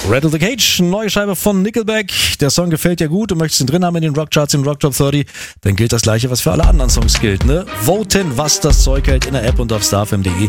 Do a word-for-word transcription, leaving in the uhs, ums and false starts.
Rattle the Cage, neue Scheibe von Nickelback. Der Song gefällt dir gut, du möchtest ihn drin haben in den Rockcharts, in Rock Top dreißig, dann gilt das Gleiche, was für alle anderen Songs gilt, ne? Voten, was das Zeug hält in der App und auf starfm punkt de.